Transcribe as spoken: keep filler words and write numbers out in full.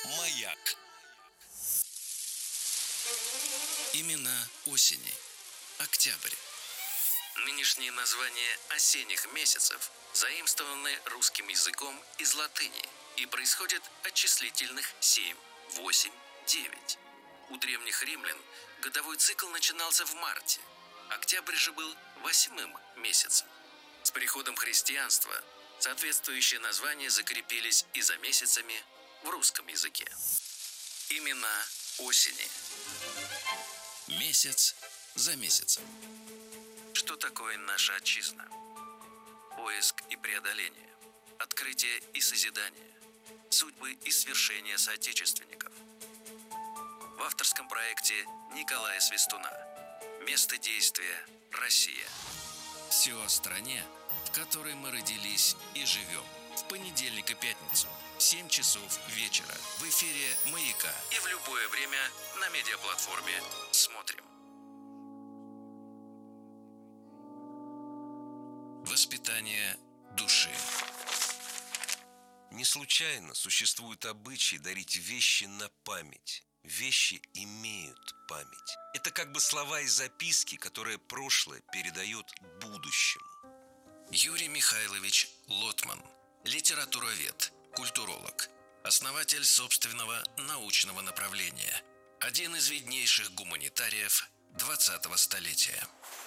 Маяк. Имена осени. Октябрь. Нынешние названия осенних месяцев заимствованы русским языком из латыни и происходят от числительных семь, восемь, девять. У древних римлян годовой цикл начинался в марте. Октябрь же был восьмым месяцем. С приходом христианства соответствующие названия закрепились и за месяцами в русском языке. Имена осени. Месяц за месяцем. Что такое наша отчизна? Поиск и преодоление, открытие и созидание, судьбы и свершения соотечественников. В авторском проекте Николая Свистуна. Место действия – Россия. Все о стране, в которой мы родились и живем. В понедельник и пятницу, семь часов вечера, в эфире «Маяка» и в любое время на медиаплатформе «Смотрим». Воспитание души. Не случайно существует обычай дарить вещи на память. Вещи имеют память. Это как бы слова и записки, которые прошлое передает будущему. Юрий Михайлович Лотман. Литературовед, культуролог. Основатель собственного научного направления. Один из виднейших гуманитариев двадцатого столетия.